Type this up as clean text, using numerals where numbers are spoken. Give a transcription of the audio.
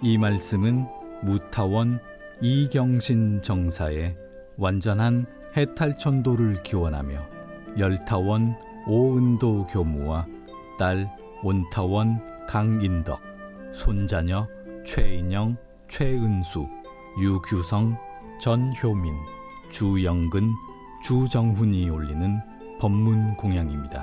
이 말씀은 무타원 이경신 정사의 완전한 해탈천도를 기원하며 열타원 오은도 교무와 딸 온타원 강인덕, 손자녀 최인영, 최은수, 유규성, 전효민, 주영근, 주정훈이 올리는 법문 공양입니다.